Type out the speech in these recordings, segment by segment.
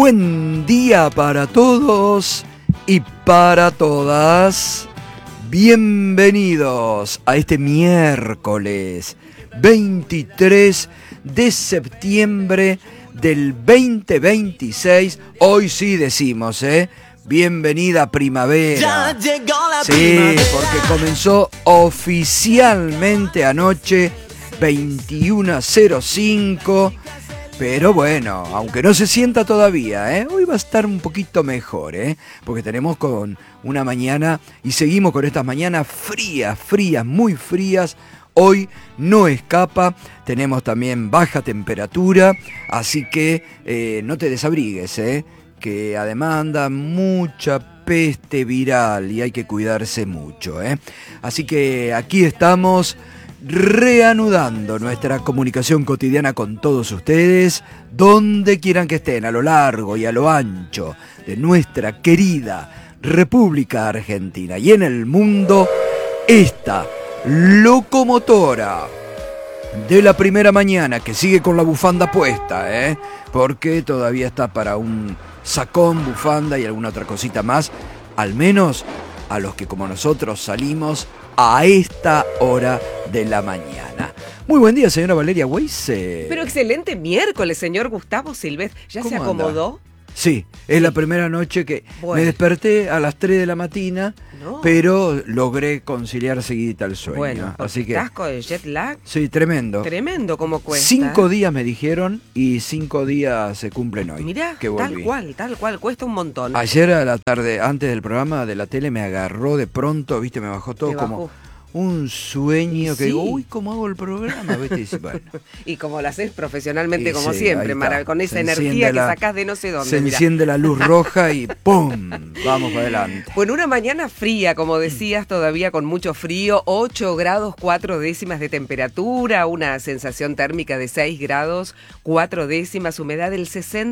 Buen día para todos y para todas. Bienvenidos a este miércoles 23 de septiembre del 2026. Hoy sí decimos, bienvenida primavera. Ya llegó la primavera. Porque comenzó oficialmente anoche 21:05. Pero bueno, aunque no se sienta todavía, hoy va a estar un poquito mejor, porque tenemos con una mañana y seguimos con estas mañanas frías, muy frías. Hoy no escapa, tenemos también baja temperatura, así que no te desabrigues, que además anda mucha peste viral y hay que cuidarse mucho. Así que aquí estamos reanudando nuestra comunicación cotidiana con todos ustedes, donde quieran que estén, a lo largo y a lo ancho de nuestra querida República Argentina y en el mundo, esta locomotora de la primera mañana que sigue con la bufanda puesta, porque todavía está para un sacón, bufanda y alguna otra cosita más, al menos a los que como nosotros salimos a esta hora de la mañana. Muy buen día, señora Valeria Weisse. Pero excelente miércoles, señor Gustavo Silvestre. ¿Ya se acomodó? Anda? Sí, es la primera noche que me desperté a las 3 de la mañana, pero logré conciliar seguidita el sueño. Bueno, así que ¿estás con el jet lag? Sí, tremendo. Tremendo como cuesta. 5 días me dijeron y 5 días se cumplen hoy. Mirá, que volví. tal cual, cuesta un montón. Ayer a la tarde, antes del programa de la tele, me agarró de pronto, viste, me bajó todo como un sueño que digo, uy, ¿cómo hago el programa? ¿Viste? Y, bueno. Y como lo haces profesionalmente, como sí, siempre, con esa energía que sacás de no sé dónde. Se enciende la luz roja y ¡pum! Vamos para adelante. Bueno, una mañana fría, como decías, todavía con mucho frío, 8 grados 4 décimas de temperatura, una sensación térmica de 6 grados 4 décimas, humedad del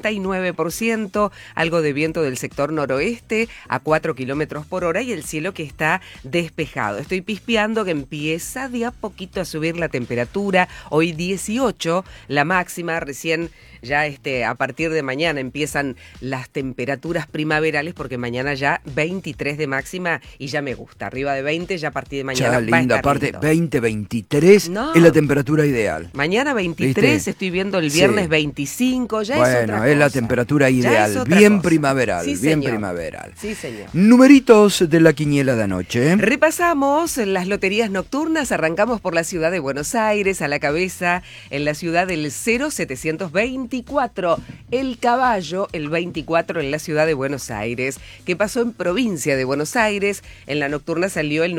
69%, algo de viento del sector noroeste a 4 kilómetros por hora y el cielo que está despejado. Estoy pispeando que empieza de a poquito a subir la temperatura, hoy 18, la máxima, recién ya a partir de mañana empiezan las temperaturas primaverales porque mañana ya 23 de máxima y ya me gusta, arriba de 20 ya a partir de mañana ya, va linda, a estar aparte lindo. 20, 23 es la temperatura ideal. Mañana 23, ¿viste? Estoy viendo el viernes 25, ya bueno, es otra cosa. Es la temperatura ideal, bien primaveral, sí, bien señor. primaveral. Sí, señor. Numeritos de la quiniela de anoche. Repasamos las loterías nocturnas, arrancamos por la ciudad de Buenos Aires, a la cabeza en la ciudad del 0724, el caballo, el 24 en la ciudad de Buenos Aires. ¿Qué pasó en provincia de Buenos Aires? En la nocturna salió el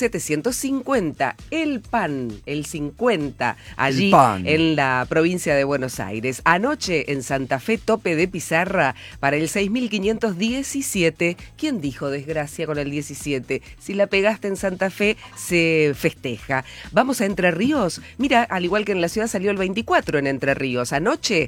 9750, el pan, el 50, allí en la provincia de Buenos Aires. Anoche en Santa Fe, tope de pizarra para el 6517. ¿Quién dijo desgracia con el 17? Si la pegaste en Santa Fe, se festeja. Vamos a Entre Ríos. Mira, al igual que en la ciudad salió el 24 en Entre Ríos. Anoche,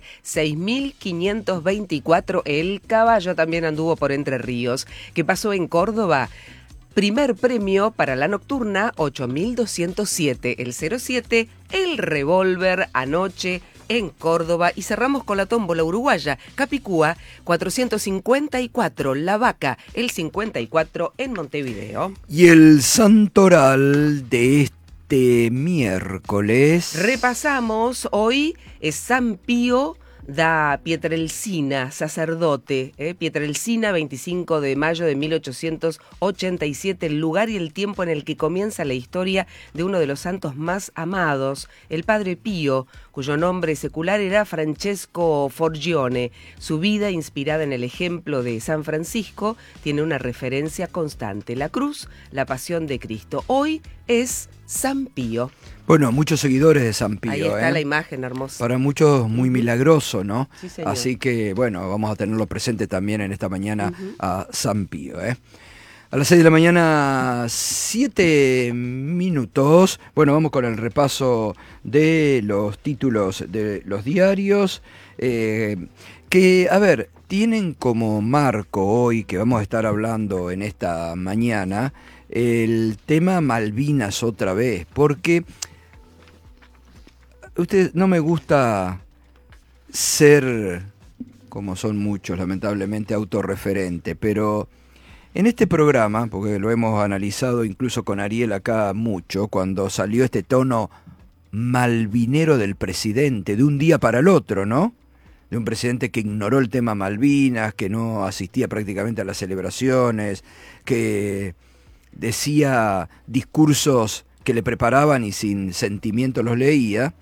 6524, el caballo también anduvo por Entre Ríos. ¿Qué pasó en Córdoba? Primer premio para la nocturna, 8207, el 07, el revólver anoche en Córdoba. Y cerramos con la tómbola uruguaya, Capicúa, 454, la vaca, el 54 en Montevideo. Y el santoral de este miércoles. Repasamos, hoy es San Pío da Pietrelcina, sacerdote, Pietrelcina, 25 de mayo de 1887, el lugar y el tiempo en el que comienza la historia de uno de los santos más amados, el Padre Pío, cuyo nombre secular era Francesco Forgione. Su vida, inspirada en el ejemplo de San Francisco, tiene una referencia constante: la cruz, la pasión de Cristo. Hoy es San Pío. Bueno, muchos seguidores de San Pío. Ahí está la imagen hermosa. Para muchos muy milagroso, ¿no? Sí, señor. Así que, bueno, vamos a tenerlo presente también en esta mañana a San Pío, A las 6 de la mañana, 7 minutos. Bueno, vamos con el repaso de los títulos de los diarios. Que, a ver, tienen como marco hoy, que vamos a estar hablando en esta mañana, el tema Malvinas otra vez, porque no me gusta ser como son muchos, lamentablemente, autorreferente, pero en este programa, porque lo hemos analizado incluso con Ariel acá mucho, cuando salió este tono malvinero del presidente, de un día para el otro, ¿no? De un presidente que ignoró el tema Malvinas, que no asistía prácticamente a las celebraciones, que decía discursos que le preparaban y sin sentimiento los leía.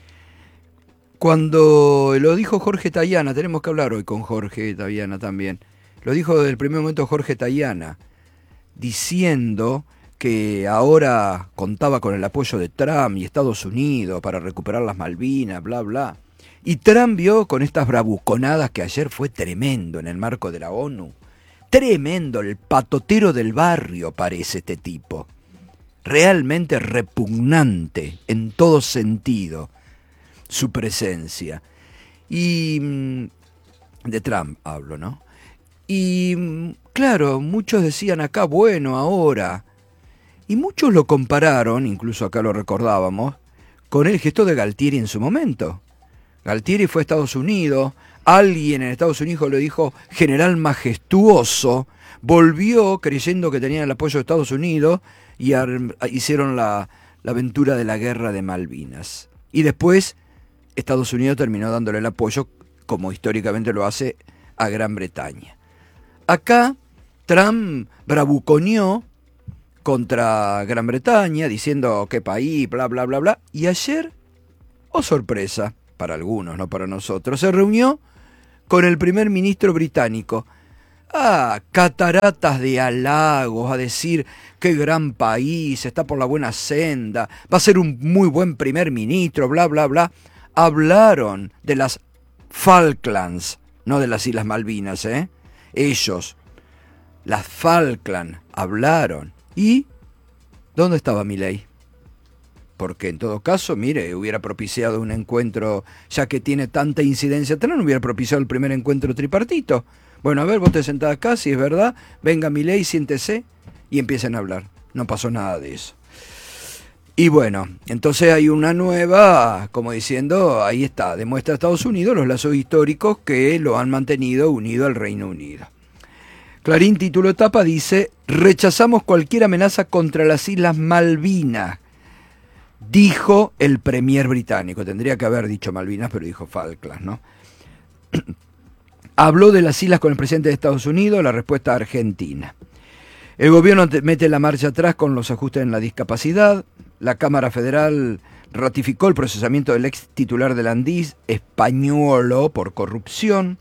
Cuando lo dijo Jorge Tayana, tenemos que hablar hoy con Jorge Tayana también, lo dijo desde el primer momento Jorge Tayana, diciendo que ahora contaba con el apoyo de Trump y Estados Unidos para recuperar las Malvinas, bla, bla. Y Trump vio con estas bravuconadas que ayer fue tremendo en el marco de la ONU. Tremendo, el patotero del barrio parece este tipo. Realmente repugnante en todo sentido su presencia. Y de Trump hablo, ¿no? Y claro, muchos decían acá, bueno, ahora. Y muchos lo compararon, incluso acá lo recordábamos, con el gesto de Galtieri en su momento. Galtieri fue a Estados Unidos, alguien en Estados Unidos le dijo general majestuoso, volvió creyendo que tenían el apoyo de Estados Unidos y hicieron la aventura de la guerra de Malvinas. Y después Estados Unidos terminó dándole el apoyo, como históricamente lo hace, a Gran Bretaña. Acá Trump bravuconeó contra Gran Bretaña, diciendo qué país, bla, bla, bla, bla. Y ayer, oh sorpresa, para algunos, no para nosotros, se reunió con el primer ministro británico. Cataratas de halagos, a decir qué gran país, está por la buena senda, va a ser un muy buen primer ministro, bla, bla, bla. Hablaron de las Falklands, no de las Islas Malvinas, Ellos, las Falklands, hablaron. ¿Y dónde estaba Milei? Porque en todo caso, mire, hubiera propiciado un encuentro, ya que tiene tanta incidencia, no hubiera propiciado el primer encuentro tripartito. Bueno, a ver, vos te sentás acá, si es verdad, venga Milei, siéntese y empiecen a hablar. No pasó nada de eso. Y bueno, entonces hay una nueva, como diciendo, ahí está, demuestra a Estados Unidos los lazos históricos que lo han mantenido unido al Reino Unido. Clarín, título de tapa, dice: rechazamos cualquier amenaza contra las Islas Malvinas, dijo el premier británico. Tendría que haber dicho Malvinas, pero dijo Falklands, ¿no? Habló de las islas con el presidente de Estados Unidos, la respuesta argentina. El gobierno mete la marcha atrás con los ajustes en la discapacidad. La Cámara Federal ratificó el procesamiento del ex titular del Andís, Españolo, por corrupción.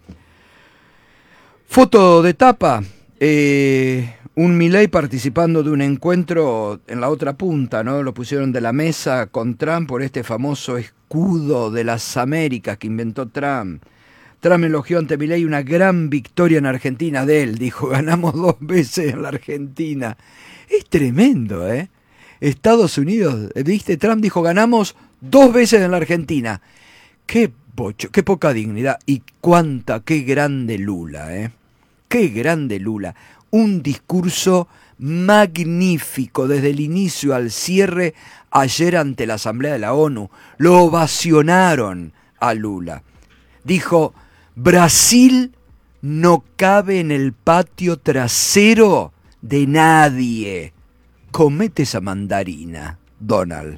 Foto de tapa, un Milei participando de un encuentro en la otra punta, ¿no? Lo pusieron de la mesa con Trump por este famoso escudo de las Américas que inventó Trump. Trump elogió ante Milei una gran victoria en Argentina de él, dijo, ganamos 2 veces en la Argentina. Es tremendo, ¿eh? Estados Unidos, ¿viste? Trump dijo, ganamos 2 veces en la Argentina. Qué poca dignidad y qué grande Lula, ¿eh? Qué grande Lula. Un discurso magnífico desde el inicio al cierre ayer ante la Asamblea de la ONU. Lo ovacionaron a Lula. Dijo, Brasil no cabe en el patio trasero de nadie. Comete esa mandarina, Donald.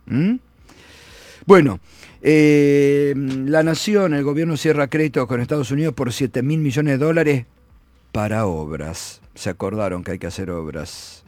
Bueno, La Nación, el gobierno cierra créditos con Estados Unidos por $7.000 millones para obras. Se acordaron que hay que hacer obras.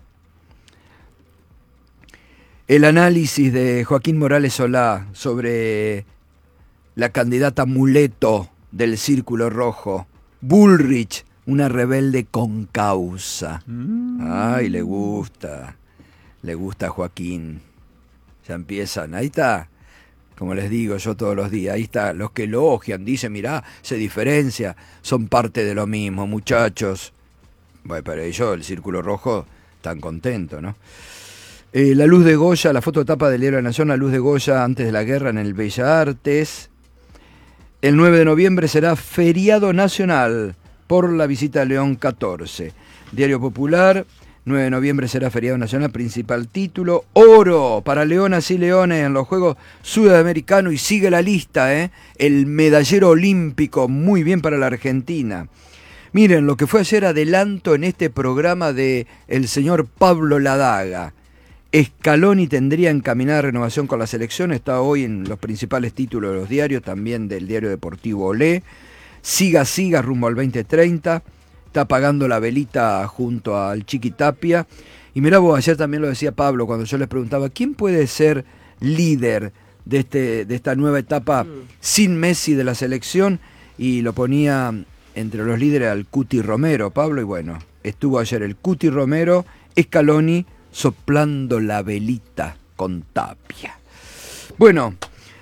El análisis de Joaquín Morales Solá sobre la candidata Muleto del Círculo Rojo, Bullrich, una rebelde con causa. Ay, le gusta a Joaquín. Ya empiezan, ahí está, como les digo yo todos los días, ahí está, los que elogian, dicen, mirá, se diferencia, son parte de lo mismo, muchachos. Bueno, pero ellos, el Círculo Rojo, están contentos, ¿no? La Luz de Goya, la foto de tapa del Diario de la Nación, la Luz de Goya antes de la guerra en el Bellas Artes. El 9 de noviembre será feriado nacional por la visita de León XIV. Diario Popular, 9 de noviembre será feriado nacional, principal título, oro para Leonas y Leones en los Juegos Sudamericanos, y sigue la lista, el medallero olímpico, muy bien para la Argentina. Miren, lo que fue ayer adelanto en este programa de el señor Pablo Ladaga. Scaloni tendría encaminada renovación con la selección, está hoy en los principales títulos de los diarios, también del diario deportivo Olé. Siga rumbo al 2030, está apagando la velita junto al Chiqui Tapia. Y mirá vos, ayer también lo decía Pablo cuando yo les preguntaba, ¿quién puede ser líder de esta nueva etapa sin Messi de la selección? Y lo ponía entre los líderes al Cuti Romero, Pablo, y bueno, estuvo ayer el Cuti Romero, Scaloni, soplando la velita con Tapia. Bueno,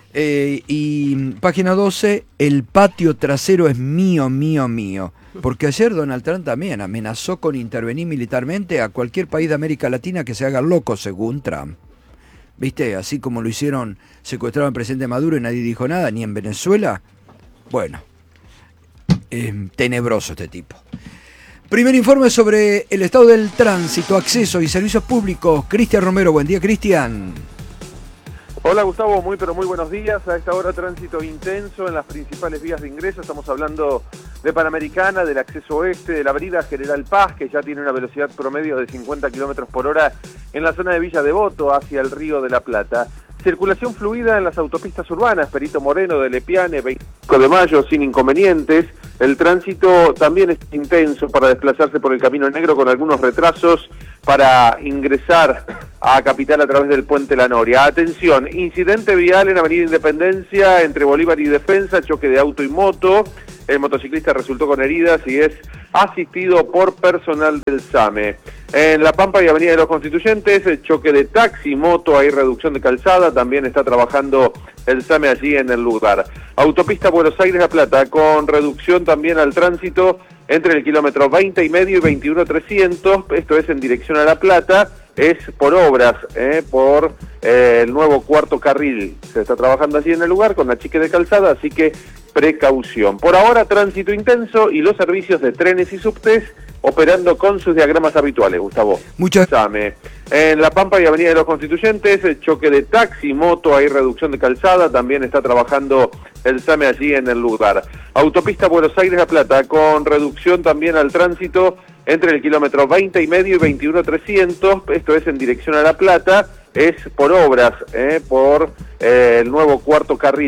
y página 12, el patio trasero es mío, porque ayer Donald Trump también amenazó con intervenir militarmente a cualquier país de América Latina que se haga loco, según Trump. ¿Viste? Así como lo hicieron, secuestraron al presidente Maduro y nadie dijo nada, ni en Venezuela. Bueno, tenebroso este tipo. Primer informe sobre el estado del tránsito, acceso y servicios públicos. Cristian Romero, buen día, Cristian. Hola Gustavo, muy buenos días. A esta hora tránsito intenso en las principales vías de ingreso. Estamos hablando de Panamericana, del acceso oeste, de la avenida General Paz, que ya tiene una velocidad promedio de 50 kilómetros por hora en la zona de Villa Devoto hacia el Río de la Plata. Circulación fluida en las autopistas urbanas, Perito Moreno, de Lepiane, 25 de mayo, sin inconvenientes. El tránsito también es intenso para desplazarse por el Camino Negro, con algunos retrasos para ingresar a Capital a través del Puente La Noria. Atención, incidente vial en Avenida Independencia entre Bolívar y Defensa, choque de auto y moto. El motociclista resultó con heridas y es asistido por personal del SAME. En La Pampa y Avenida de los Constituyentes, el choque de taxi, moto, hay reducción de calzada, también está trabajando el SAME allí en el lugar. Autopista Buenos Aires-La Plata, con reducción también al tránsito entre el kilómetro 20 y medio y 21.300, esto es en dirección a La Plata, es por obras, por el nuevo cuarto carril. Se está trabajando allí en el lugar con la chique de calzada, así que precaución. Por ahora, tránsito intenso y los servicios de trenes y subtes operando con sus diagramas habituales, Gustavo. Muchas gracias. En La Pampa y Avenida de los Constituyentes, el choque de taxi, moto, hay reducción de calzada, también está trabajando el SAME allí en el lugar. Autopista Buenos Aires-La Plata, con reducción también al tránsito entre el kilómetro 20 y medio y 21.300, esto es en dirección a La Plata, es por obras, por el nuevo cuarto carril.